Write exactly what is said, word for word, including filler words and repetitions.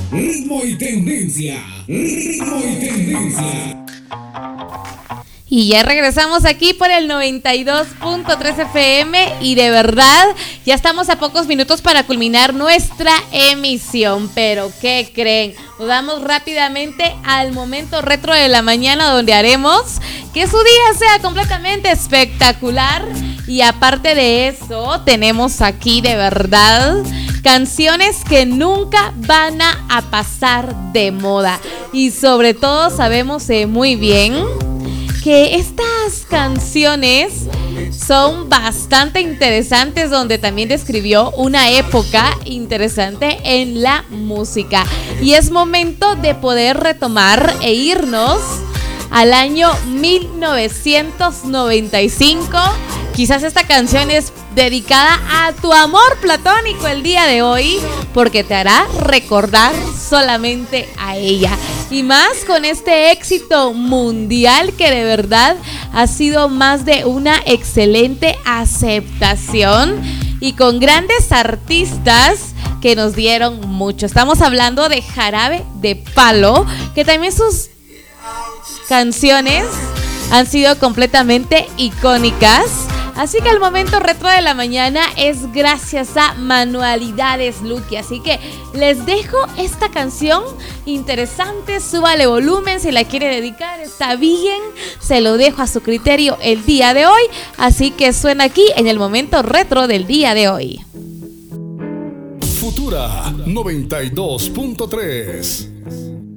Ritmo y tendencia. Ritmo y tendencia. Y ya regresamos aquí por el noventa y dos punto tres F M y de verdad ya estamos a pocos minutos para culminar nuestra emisión. Pero ¿qué creen? Nos vamos rápidamente al momento retro de la mañana, donde haremos que su día sea completamente espectacular. Y aparte de eso, tenemos aquí de verdad canciones que nunca van a, a pasar de moda. Y sobre todo sabemos eh, muy bien que estas canciones son bastante interesantes, donde también describió una época interesante en la música. Y es momento de poder retomar e irnos al año mil novecientos noventa y cinco. Quizás esta canción es dedicada a tu amor platónico el día de hoy, porque te hará recordar solamente a ella. Y más con este éxito mundial que de verdad ha sido más de una excelente aceptación, y con grandes artistas que nos dieron mucho. Estamos hablando de Jarabe de Palo, que también sus canciones han sido completamente icónicas. Así que el momento retro de la mañana es gracias a Manualidades Lucky. Así que les dejo esta canción interesante. Súbale volumen, si la quiere dedicar está bien. Se lo dejo a su criterio el día de hoy. Así que suena aquí en el momento retro del día de hoy. Futura noventa y dos punto tres.